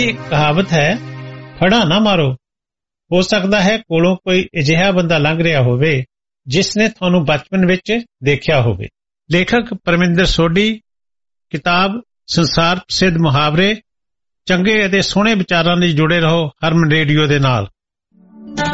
ਇੱਕ ਕਹਾਵਤ ਹੈ, ਫੜਾ ਨਾ ਮਾਰੋ। ਹੋ ਸਕਦਾ ਹੈ ਕੋਲੋਂ ਕੋਈ ਅਜਿਹਾ ਬੰਦਾ ਲੰਘ ਰਿਹਾ ਹੋਵੇ ਜਿਸ ਨੇ ਤੁਹਾਨੂੰ ਬਚਪਨ ਵਿੱਚ ਦੇਖਿਆ ਹੋਵੇ। ਲੇਖਕ ਪਰਮਿੰਦਰ ਸੋਢੀ, ਕਿਤਾਬ ਸੰਸਾਰ ਪ੍ਰਸਿੱਧ ਮੁਹਾਵਰੇ। ਚੰਗੇ ਅਤੇ ਸੋਹਣੇ ਵਿਚਾਰਾਂ ਲਈ ਜੁੜੇ ਰਹੋ ਹਰਮਨ ਰੇਡੀਓ ਦੇ ਨਾਲ।